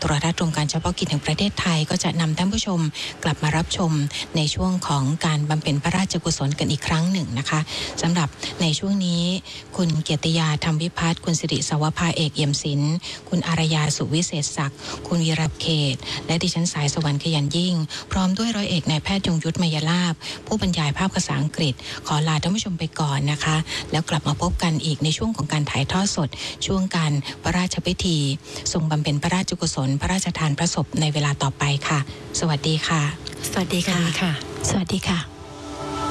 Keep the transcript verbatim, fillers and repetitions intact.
รทัศน์รวมการเฉพาะกิจแห่งประเทศไทยก็จะนำท่านผู้ชมกลับมารับชมในช่วงของการบำเพ็ญพระราชกุศลกันอีกครั้งหนึ่งนะคะสำหรับในช่วงนี้คุณเกียรติยาธรรมวิพัฒน์คุณสิริสวภาเอกเอี่ยมศิลป์คุณอารยาสุวิเศษศักดิ์คุณวีรเขตและดิฉันสายสวรรค์ขยันยิ่งพร้อมด้วยร้อยเอกนายแพทย์ยงยุทธมยลาภผู้บรรยายภาพภาษาอังกฤษขอลาท่านผู้ชมไปก่อนนะคะแล้วกลับมาพบกันอีกในช่วงของการถ่ายทอดสดช่วงการพระราชพิธีทรงบำเพ็ญพระราชกุศลพระราชทานพระศพในเวลาต่อไปค่ะสวัสดีค่ะสวัสดีค่ะสวัสดีค่ะ